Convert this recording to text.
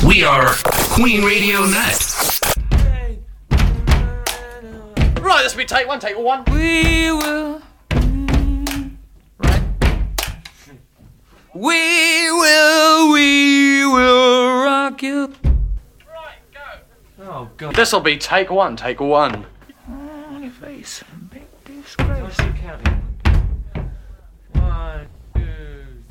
We are Queen Radio Net. Right, this will be take one. We will. Right. We will rock you. Right, go. Oh, God. This will be take one. On your face. Big disgrace. Counting.